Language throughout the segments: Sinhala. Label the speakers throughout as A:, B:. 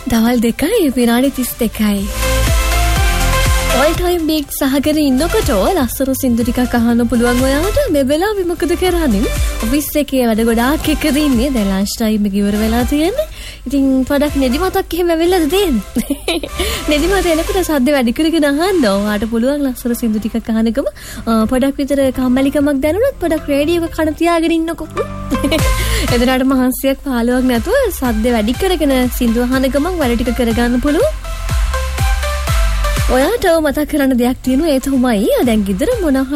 A: දවල් 2යි විනාඩි 32යි. all time big සහගර ඉන්නකොට ලස්සන සින්දු ටිකක් අහන්න පුළුවන් ඔයාට. මේ වෙලාවෙ මොකද කරන්නේ? ඔෆිස් එකේ වැඩ ගොඩාක් එකද ඉන්නේ. දැන් ලන්ච් ටයිම් එක ඉවර වෙලා තියෙන්නේ. ඉතින් පොඩක් නෙදිමතක් එහෙම වෙලාද දෙන්නේ. නෙදිමත එනකොට සද්ද වැඩි කරගෙන අහන්න. ඔයාට පුළුවන් ලස්සන සින්දු ටිකක් අහනකම පොඩක් විතර කම්මැලිකමක් දැනුණොත් පොඩක් රේඩියෝ එක කන තියාගෙන ඉන්නකෝ. එදරට මහන්සියක් පාළුවක් නැතුව සද්ද වැඩි කරගෙන සින්දු අහන ගමන් වැඩ ටික කරගන්න පුළුවන්. ඔයාට මතක් කරන්න දෙයක් තියෙනවා. ඒ තමයි දැන් ගෙදර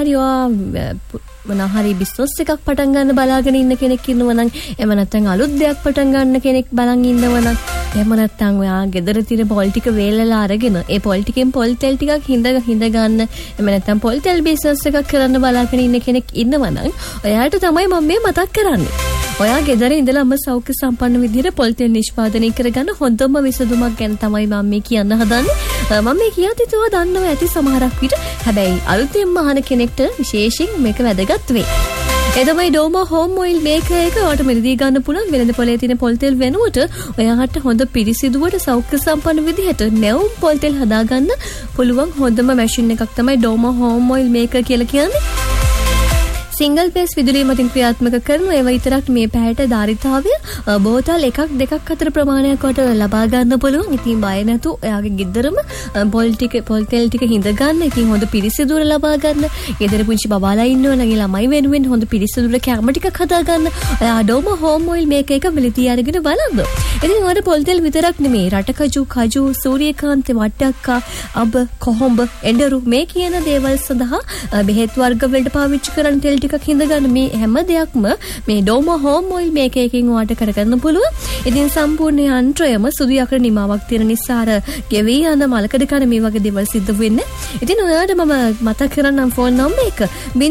A: මොනහරි බිස්නස් එකක් පටන් ගන්න බලාගෙන ඉන්න කෙනෙක් ඉන්නවා නම්, එහෙම නැත්නම් අලුත් දෙයක් පටන් ගන්න කෙනෙක් බලන් ඉන්නවා නම්, එහෙම නැත්නම් ඔයා ගෙදර තියෙන පොල් ටික වේලලා අරගෙන ඒ පොල් ටිකෙන් පොල් තෙල් ටිකක් හිඳ ගන්න, එහෙම නැත්නම් පොල් තෙල් බිස්නස් එකක් කරන්න බලාගෙන ඉන්න කෙනෙක් ඉන්නවා නම් ඔයාට තමයි මම මේ මතක් කරන්නේ. ඔයා ගෙදර ඉඳලාම සෞඛ්‍ය සම්පන්න විදිහට පොල් තෙල් නිෂ්පාදනය කරගන්න හොඳම විසඳුමක් ගැන තමයි මම මේ කියන්න හදන්නේ. මම මේ කියද්දි තව දන්නව ඇති සමහරක් විට. හැබැයි අලුතෙන්ම අහන කෙනෙක්ට විශේෂයෙන් මේක වැදගත් වෙයි. ඒ තමයි ඩෝමා හෝම් ඔයිල් මේකර් එක. ඔයාට මිලදී ගන්න පුළුවන් වෙළඳ පොලේ තියෙන පොල් තෙල් වෙනුවට ඔයාට හොඳ පිරිසිදුවට සෞඛ්‍ය සම්පන්න විදිහට නැවුම් පොල් තෙල් හදාගන්න පුළුවන් හොඳම මැෂින් එකක් තමයි ඩෝමා හෝම් ඔයිල් මේකර් කියලා කියන්නේ. සිංගල් පේස් විදුලිය මතින් ක්‍රියාත්මක කරන ඒවා විතරක් මේ පැයට ධාරිතාවය බෝතල් 1-2 අතර ප්‍රමාණයක් වට ලබා ගන්න පුළුවන්. ඉතින් බය නැතු ඔයාගේ ගෙදරම පොල් තෙල් ටික හිඳ ගන්න. ඉතින් හොඳ පිරිසිදුර ලබා ගන්න. ගෙදර පුංචි බබාලා ඉන්නව නම් ඒ ළමයි වෙනුවෙන් හොඳ පිරිසිදුර කැම ටිකක් හදා ගන්න. ඔයා ඩෝමා හෝම් ඔයිල් මේක එක මිලදී අරගෙන බලන්න. ඉතින් ඔයාට පොල් තෙල් විතරක් නෙමෙයි රටකජු, සූර්යකාන්තේ, වට්ටක්කා, අබ, කොහොඹ, එඬරු මේ කියන දේවල් සඳහා බෙහෙත් වර්ග වලට පාවිච්චි කරන තෙල් ටිකක් හිඳ ගන්න. මේ හැම දෙයක්ම මේ ඩෝමා හෝම් ඔයිල් මේක එකකින් ඔයාට කරගන්න පුළුවන්. ඉතින් සම්පූර්ණ යන්ත්‍රයම සුදු යකඩ නිමාවක් තියෙන නිසා අර ගෙවි යන මලකඩ කන මේ වගේ දේවල් සිද්ධ වෙන්නේ. ඉතින් ඔයාට මම මතක් කරන්නම් ෆෝන් නම්බර් එක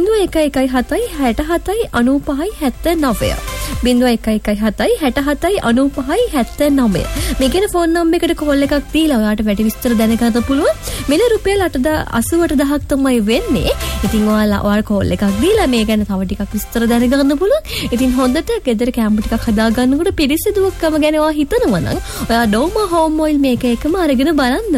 A: 0117679579. 0117679579. මේ කියන ෆෝන් නම්බර් එකට කෝල් එකක් දීලා ඔයාට වැඩි විස්තර දැනගන්න පුළුවන්. මිල රුපියල් 88000ක් තමයි වෙන්නේ. ඉතින් ඔයාලා කෝල් එකක් දීලා මේ ගැන තව ටිකක් විස්තර දැනගන්න පුළුවන්. ඉතින් හොඳට ගෙදර කැම්ප් ටිකක් හදාගන්නකොට පිරිසිදුවක්කම ගැන ඔයා හිතනවා නම් ඔයා ඩෝමා හෝම් ඔයිල් මේක එකම අරගෙන බලන්න.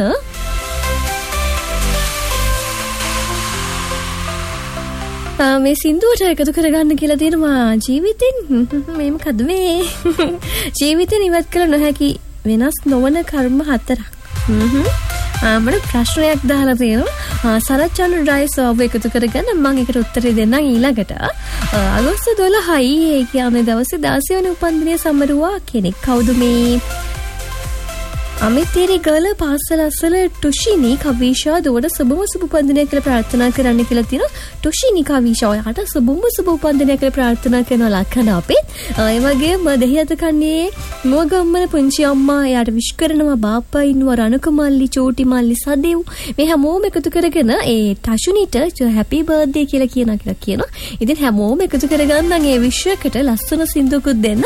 A: මේ සින්දුවට එකතු කරගන්න කියලා තියෙනවා ජීවිතෙන්. මේ මොකද මේ ජීවිතෙන් ඉවත් කළ නොහැකි වෙනස් නොවන කර්ම 4ක්. මම ප්‍රශ්නයක් දාලා තියෙනවා. සරච්චන්ද්‍ර ඩ්‍රයිව් සර්වර් එකතු කරගෙන මම ඒකට උත්තරේ දෙන්නම් ඊළඟට. අගෝස්තු 12යි ඒ කියන්නේ දවසේ 16 වෙනි උපන්දිනය සමරුවා කෙනෙක්. කවුද මේ? අමිතේරි ගල පාසල අසල ටුෂිනි කවිෂා දොඩ සුබම සුබ උපන්දිනය කියලා ප්‍රාර්ථනා කරන්න කියලා තියෙනවා. ටුෂිනි කවිෂා ඔයාට සුබම සුබ උපන්දිනය කියලා ප්‍රාර්ථනා කරන ලක්ෂණ අපේ. ඒ වගේම දෙහියත කන්නේ මොගම්මල පුංචි අම්මා එයාට විශ් කරනවා. බාප්පා ඉන්නවා රණක මල්ලි, චෝටි මල්ලි, සදෙව් මේ හැමෝම එකතු කරගෙන ඒ ටෂුනිට හැපි බර්ත්ඩේ කියලා කියනවා. ඉතින් හැමෝම එකතු කරගන්න ඒ විශ් එකට ලස්සන සින්දුවකුත් දෙන්න.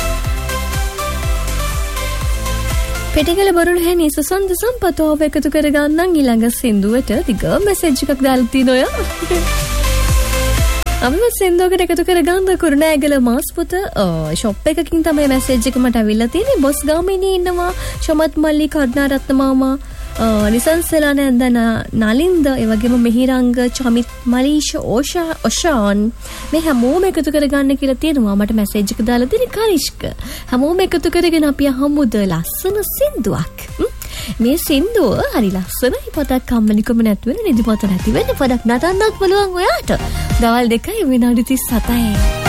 A: පෙටගල බරුළු හැනි සුසන්ද සම්පතෝව එකතු කරගන්නම් ඊළඟ සින්දුවට දිග මෙසේජ් එකක් දාලා තිනොය. අපි සින්දුවකට එකතු කරගන්න කුරුණෑගල මාස්පොත ෂොප් එකකින් තමයි මෙසේජ් එක මට අවිල්ලා තියෙන්නේ. බොස් ගාමිණී ඉන්නවා, චමත් මල්ලි, කර්ණාරත්න මාමා, නිසන් සෙලානන්ද, නලින්ද, ඒ වගේම මෙහිරංග, චමිත්, මලීෂ, ඔෂාන් මේ හැමෝම එකතු කරගන්න කියලා තියෙනවා. මට මෙසේජ් එක දාලා තියෙන කරිෂ්ක. හැමෝම එකතු කරගෙන අපි අහමුද ලස්සන සින්දුවක්. මේ සින්දුව හරි ලස්සනයි. පොතක් කම්මැලිකම නැති වෙන, නිදිමත නැති වෙන පොඩක් නටන්නත් පුළුවන් ඔයාට. දවල් 2යි විනාඩි 37යි.